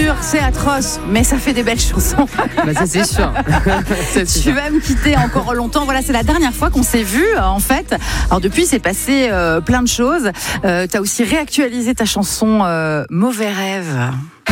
dur, c'est atroce, mais ça fait des belles chansons. Bah ça c'est sûr. Tu vas me quitter encore longtemps. Voilà, c'est la dernière fois qu'on s'est vu en fait. Alors depuis, c'est passé plein de choses. T'as aussi réactualisé ta chanson Mauvais rêve.